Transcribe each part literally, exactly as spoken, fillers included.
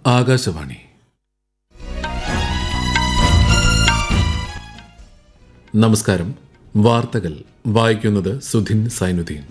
ആകാശവാണി. നമസ്കാരം. വാർത്തകൾ വായിക്കുന്നത് സുധിൻ സൈനുദ്ദീൻ.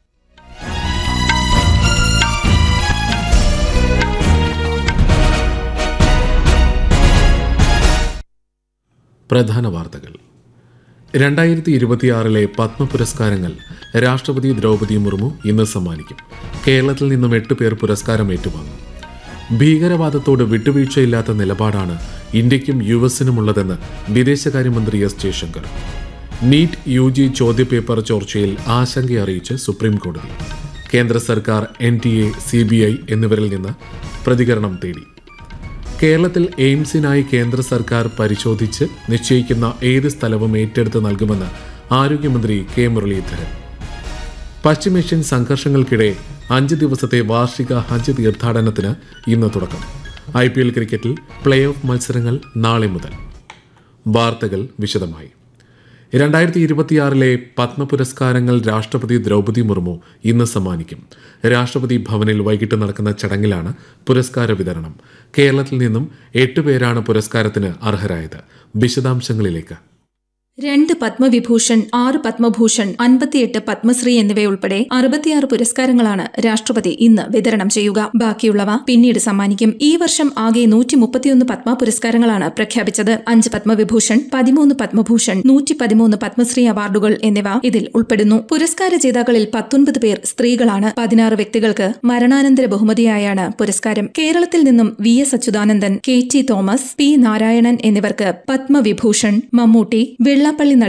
പ്രധാന വാർത്തകൾ. രണ്ടായിരത്തി ഇരുപത്തിയാറിലെ പത്മ പുരസ്കാരങ്ങൾ രാഷ്ട്രപതി ദ്രൗപദി മുർമു ഇന്ന് സമ്മാനിക്കും. കേരളത്തിൽ നിന്നും എട്ട് പേർ പുരസ്കാരം ഏറ്റുവാങ്ങും. ഭീകരവാദത്തോട് വിട്ടുവീഴ്ചയില്ലാത്ത നിലപാടാണ് ഇന്ത്യയ്ക്കും യു എസിനുമുള്ളതെന്ന് വിദേശകാര്യമന്ത്രി S Jaishankar. NEET U G ചോദ്യപേപ്പർ ചോർച്ചയിൽ ആശങ്കയറിയിച്ച് സുപ്രീം കോടതി. കേന്ദ്ര സർക്കാർ, N T A, C B I എന്നിവരിൽ നിന്ന് പ്രതികരണം തേടി. കേരളത്തിൽ എയിംസിനായി കേന്ദ്ര സർക്കാർ പരിശോധിച്ച് നിശ്ചയിക്കുന്ന ഏത് സ്ഥലവും ഏറ്റെടുത്ത് നൽകുമെന്ന് ആരോഗ്യമന്ത്രി കെ മുരളീധരൻ. പശ്ചിമേഷ്യൻ സംഘർഷങ്ങൾക്കിടെ അഞ്ച് ദിവസത്തെ വാർഷിക ഹജ്ജ് തീർത്ഥാടനത്തിന് ഇന്ന് തുടക്കം. ഐ പി എൽ ക്രിക്കറ്റിൽ പ്ലേ ഓഫ് മത്സരങ്ങൾ നാളെ മുതൽ. വാർത്തകൾ വിശദമായി. രണ്ടായിരത്തി ഇരുപത്തിയാറിലെ പത്മ പുരസ്കാരങ്ങൾ രാഷ്ട്രപതി ദ്രൗപദി മുർമു ഇന്ന് സമ്മാനിക്കും. രാഷ്ട്രപതി ഭവനിൽ വൈകിട്ട് നടക്കുന്ന ചടങ്ങിലാണ് പുരസ്കാര വിതരണം. കേരളത്തിൽ നിന്നും എട്ടുപേരാണ് പുരസ്കാരത്തിന് അർഹരായത്. വിശദാംശങ്ങളിലേക്ക്. രണ്ട് പത്മവിഭൂഷൺ, ആറ് പത്മഭൂഷൺ, അൻപത്തിയെട്ട് പത്മശ്രീ എന്നിവയുൾപ്പെടെ അറുപത്തിയാറ് പുരസ്കാരങ്ങളാണ് രാഷ്ട്രപതി ഇന്ന് വിതരണം ചെയ്യുക. ബാക്കിയുള്ളവ പിന്നീട് സമ്മാനിക്കും. ഈ വർഷം ആകെ നൂറ്റി മുപ്പത്തിയൊന്ന് പത്മ പുരസ്കാരങ്ങളാണ് പ്രഖ്യാപിച്ചത്. അഞ്ച് പത്മവിഭൂഷൺ, പതിമൂന്ന് പത്മഭൂഷൺ, നൂറ്റി പതിമൂന്ന് പത്മശ്രീ അവാർഡുകൾ എന്നിവ ഇതിൽ ഉൾപ്പെടുന്നു. പുരസ്കാര ജേതാക്കളിൽ പത്തൊൻപത് പേർ സ്ത്രീകളാണ്. പതിനാറ് വ്യക്തികൾക്ക് മരണാനന്തര ബഹുമതിയായാണ് പുരസ്കാരം. കേരളത്തിൽ നിന്നും V S Achuthanandan, K T Thomas, P Narayanan എന്നിവർക്ക് പത്മവിഭൂഷൺ, മമ്മൂട്ടി, വെള്ളാപ്പള്ളി